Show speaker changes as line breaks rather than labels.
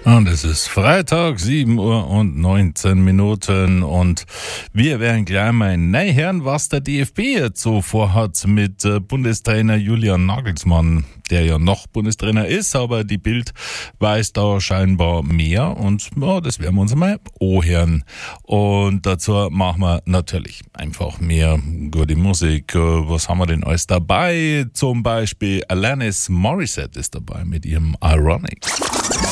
Und es ist Freitag, 7 Uhr und 19 Minuten und wir werden gleich mal hören, was der DFB jetzt so vorhat mit Bundestrainer Julian Nagelsmann, der ja noch Bundestrainer ist, aber die Bild weiß da scheinbar mehr und ja, das werden wir uns mal anhören. Und dazu machen wir natürlich einfach mehr gute Musik. Was haben wir denn alles dabei? Zum Beispiel Alanis Morissette ist dabei mit ihrem Ironic.